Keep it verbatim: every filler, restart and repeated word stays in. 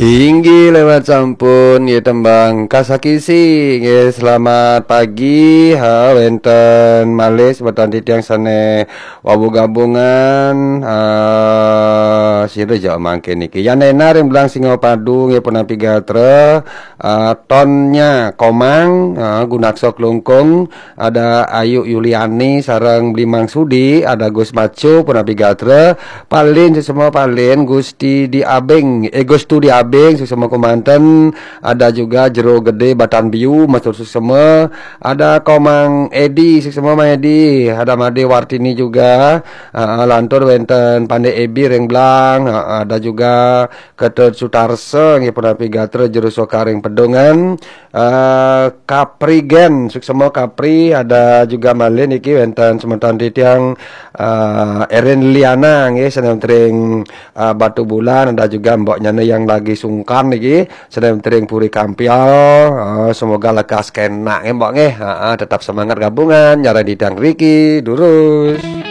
Tinggi lewat sampun ya tembang kasakisi ya selamat pagi ha wenten malih sebetan titiang sane wabu gabungan uh, sira jauh mangke niki yan enar yang belang singo padu ya penapi gatra uh, tonnya komang uh, gunakso klungkung ada Ayu Yuliani sarang Blimang Sudi ada Gus Macu penapi gatra palin semua palin Gusti di Abeng eh Gustu di Abeng semua Kemanten, ada juga Jero Gede Batan Biu Masur semua, ada Komang Edi semua Mang Edi, ada Made Wartini juga, uh, lantur wenten Pandai Ebi Rengblang, uh, ada juga Ketut Sutarse nggih penapi gatra Jero Sokaring Pedongan, uh, Kaprigen semua Kapri, ada juga malin iki wenten sementan titiang uh, Erin Liana nggih seneng tering uh, Batu Bulan, ada juga mboknya yang lagi sungkan niki sedang tering puri kampial, uh, semoga lekas kena mbok nggih, uh, uh, tetap semangat gabungan nyara didang Riki durus.